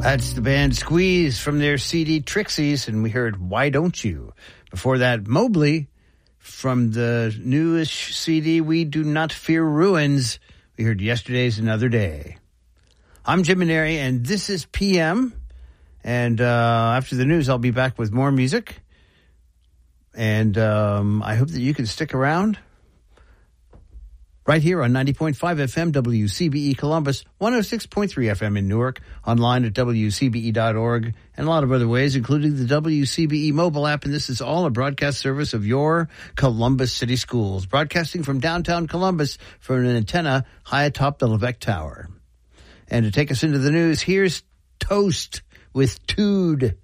That's the band Squeeze from their CD Trixies, and we heard Why Don't You? Before that, Mobley from the newish CD We Do Not Fear Ruins. We heard Yesterday's Another Day. I'm Jim Maneri, and this is PM. And after the news, I'll be back with more music. And I hope that you can stick around. Right here on 90.5 FM, WCBE Columbus, 106.3 FM in Newark, online at WCBE.org, and a lot of other ways, including the WCBE mobile app. And this is all a broadcast service of your Columbus City Schools, broadcasting from downtown Columbus from an antenna high atop the Levesque Tower. And to take us into the news, here's Toast with Tude.